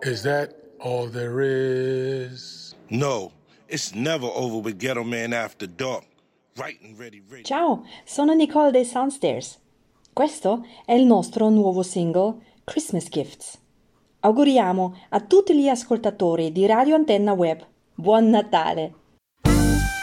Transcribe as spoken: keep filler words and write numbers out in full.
Is that all there is? No, it's never over with Ghetto Man After Dark. Right and ready, ready. Ciao, sono Nicole dei Soundstairs. Questo è il nostro nuovo single Christmas Gifts. Auguriamo a tutti gli ascoltatori di Radio Antenna Web buon Natale!